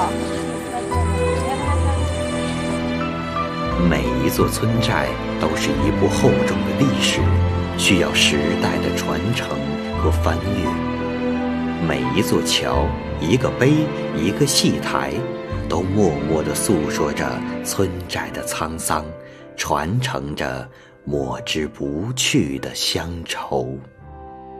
每一座村寨都是一部厚重的历史，需要时代的传承和翻阅。每一座桥、一个碑、一个戏台，都默默地诉说着村寨的沧桑，传承着抹之不去的乡愁。